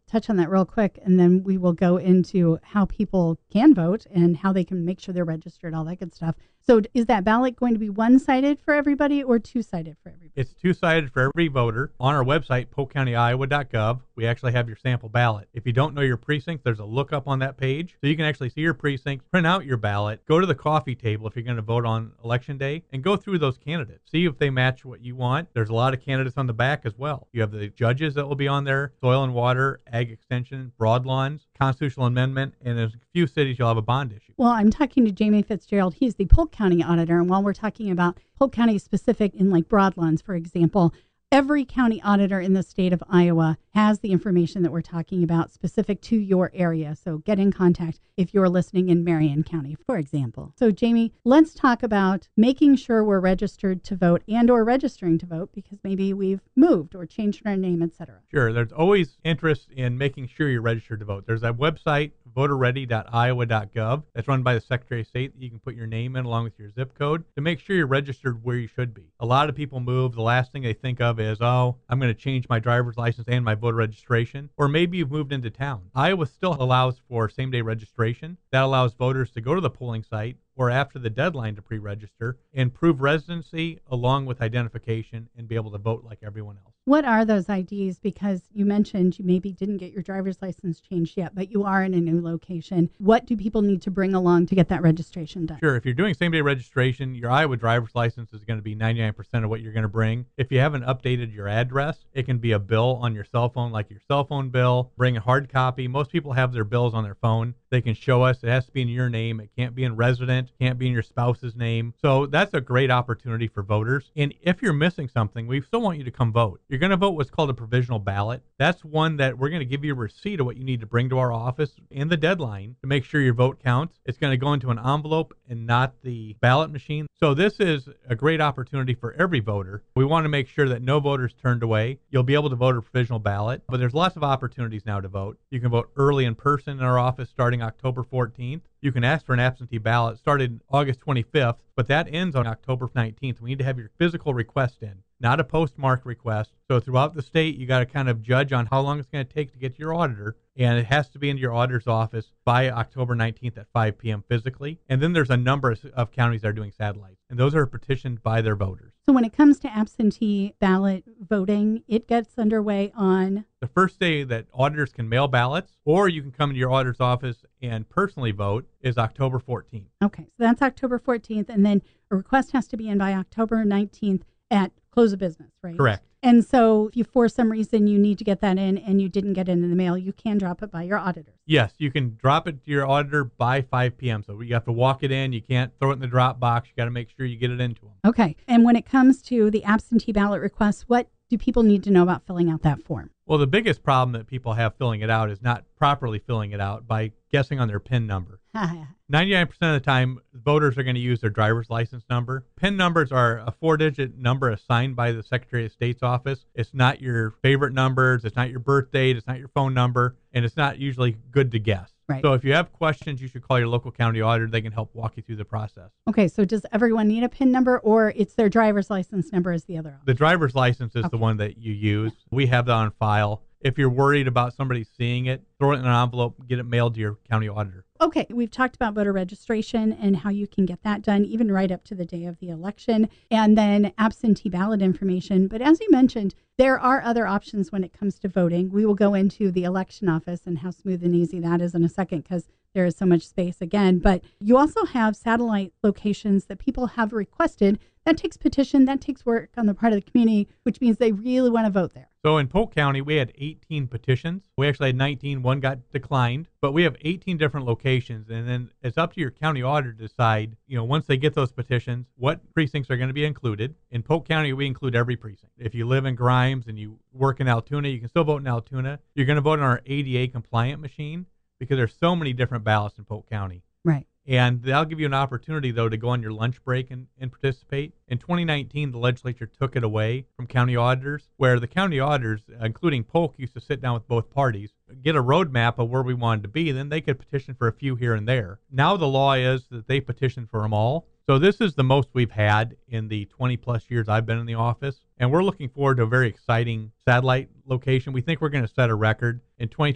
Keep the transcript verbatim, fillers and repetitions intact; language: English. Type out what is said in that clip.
touch on that real quick, and then we will go into how people can vote and how they can make sure they're registered, all that good stuff. So is that ballot going to be one-sided for everybody or two-sided for everybody? It's two-sided for every voter. On our website, polk county iowa dot gov, we actually have your sample ballot. If you don't know your precinct, there's a lookup on that page. So you can actually see your precinct, print out your ballot, go to the coffee table if you're going to vote on election day, and go through those candidates. See if they match what you want. There's a lot of candidates on the back as well. You have the judges that will be on there, soil and water, ag extension, broadlawns, constitutional amendment, and in a few cities you'll have a bond issue. Well, I'm talking to Jamie Fitzgerald. He's the Polk County auditor, and while we're talking about Polk County specific in like broadlawns, for example, every county auditor in the state of Iowa has the information that we're talking about specific to your area. So get in contact if you're listening in Marion County, for example. So Jamie, let's talk about making sure we're registered to vote and or registering to vote because maybe we've moved or changed our name, et cetera. Sure. There's always interest in making sure you're registered to vote. There's a website, voter ready dot iowa dot gov, that's run by the Secretary of State that you can put your name in along with your zip code to make sure you're registered where you should be. A lot of people move. The last thing they think of is, oh, I'm going to change my driver's license and my voter registration. Or maybe you've moved into town. Iowa still allows for same-day registration. That allows voters to go to the polling site or after the deadline to pre-register and prove residency along with identification and be able to vote like everyone else. What are those I Ds? Because you mentioned you maybe didn't get your driver's license changed yet, but you are in a new location. What do people need to bring along to get that registration done? Sure. If you're doing same-day registration, your Iowa driver's license is going to be ninety-nine percent of what you're going to bring. If you haven't updated your address, it can be a bill on your cell phone, like your cell phone bill. Bring a hard copy. Most people have their bills on their phone. They can show us. It has to be in your name. It can't be in resident. Can't be in your spouse's name. So that's a great opportunity for voters. And if you're missing something, we still want you to come vote. You're going to vote what's called a provisional ballot. That's one that we're going to give you a receipt of what you need to bring to our office and the deadline to make sure your vote counts. It's going to go into an envelope and not the ballot machine. So this is a great opportunity for every voter. We want to make sure that no voter's turned away. You'll be able to vote a provisional ballot, but there's lots of opportunities now to vote. You can vote early in person in our office starting October fourteenth. You can ask for an absentee ballot started August twenty-fifth, but that ends on October nineteenth. We need to have your physical request in, not a postmarked request. So throughout the state, you got to kind of judge on how long it's going to take to get to your auditor, and it has to be in your auditor's office by October nineteenth at five p.m. physically. And then there's a number of counties that are doing satellites, and those are petitioned by their voters. So when it comes to absentee ballot voting, it gets underway on the first day that auditors can mail ballots, or you can come to your auditor's office and personally vote, is October fourteenth. Okay, so that's October fourteenth, and then a request has to be in by October nineteenth at close of business, right? Correct. And so if you, for some reason, you need to get that in and you didn't get it in the mail, you can drop it by your auditor. Yes, you can drop it to your auditor by five p.m. So you have to walk it in. You can't throw it in the drop box. You got to make sure you get it into them. Okay. And when it comes to the absentee ballot requests, what do people need to know about filling out that form? Well, the biggest problem that people have filling it out is not properly filling it out by guessing on their PIN number. ninety-nine percent of the time, voters are going to use their driver's license number. PIN numbers are a four-digit number assigned by the Secretary of State's office. It's not your favorite numbers. It's not your birth date. It's not your phone number. And it's not usually good to guess. Right. So if you have questions, you should call your local county auditor. They can help walk you through the process. Okay, so does everyone need a PIN number, or it's their driver's license number is the other option? The driver's license is okay. the one that you use. We have that on file. If you're worried about somebody seeing it, throw it in an envelope, get it mailed to your county auditor. Okay, we've talked about voter registration and how you can get that done even right up to the day of the election, and then absentee ballot information. But as you mentioned, there are other options when it comes to voting. We will go into the election office and how smooth and easy that is in a second because there is so much space again. But you also have satellite locations that people have requested. That takes petition, that takes work on the part of the community, which means they really want to vote there. So in Polk County, we had eighteen petitions. We actually had nineteen. One got declined, but we have eighteen different locations. And then it's up to your county auditor to decide, you know, once they get those petitions, what precincts are going to be included. In Polk County, we include every precinct. If you live in Grimes and you work in Altoona, you can still vote in Altoona. You're going to vote on our A D A compliant machine because there's so many different ballots in Polk County. Right. And that'll give you an opportunity, though, to go on your lunch break and, and participate. In twenty nineteen, the legislature took it away from county auditors, where the county auditors, including Polk, used to sit down with both parties, get a roadmap of where we wanted to be, then they could petition for a few here and there. Now the law is that they petition for them all. So this is the most we've had in the twenty-plus years I've been in the office, and we're looking forward to a very exciting satellite location. We think we're going to set a record. In twenty